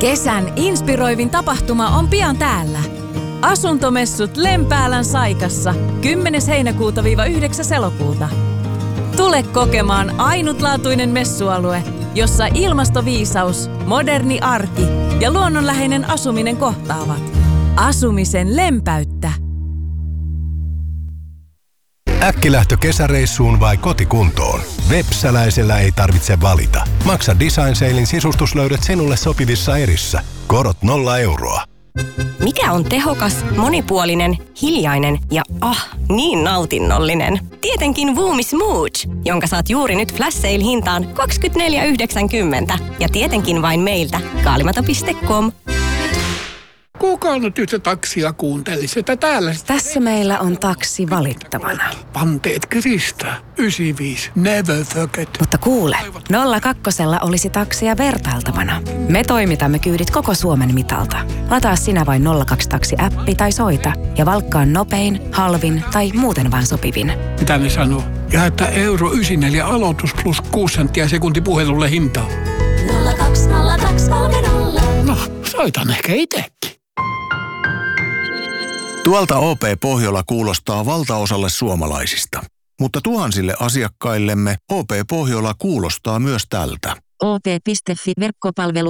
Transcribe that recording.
Kesän inspiroivin tapahtuma on pian täällä. Asuntomessut Lempäälän Saikassa 10. heinäkuuta-9. elokuuta. Tule kokemaan ainutlaatuinen messualue, jossa ilmastoviisaus, moderni arki ja luonnonläheinen asuminen kohtaavat. Asumisen lempäyttä. Äkkilähtö kesäreissuun vai kotikuntoon? Vepsäläisellä ei tarvitse valita. Maksa Design Salein sisustuslöydöt sinulle sopivissa erissä. Korot 0 euroa. Mikä on tehokas, monipuolinen, hiljainen ja niin nautinnollinen? Tietenkin Voomi Smooch, jonka saat juuri nyt Flash Sale-hintaan 24,90. Ja tietenkin vain meiltä, kaalimato.com. Kuka nyt yhtä taksia kuuntelisi, että täällä... Tässä meillä on taksi valittavana. Panteet kiristää. 95. Never forget. Mutta kuule, 02 olisi taksia vertailtavana. Me toimitamme kyydit koko Suomen mitalta. Lataa sinä vain 02 taksi-appi tai soita ja valkkaa nopein, halvin tai muuten vaan sopivin. Mitä ne sanoo? Ja että euro 94 aloitus plus 6 senttiä sekunti puhelulle hintaa. 020230. No, soitan ehkä itsekin. Tuolta OP Pohjola kuulostaa valtaosalle suomalaisista. Mutta tuhansille asiakkaillemme OP Pohjola kuulostaa myös tältä. op.fi verkkopalvelu.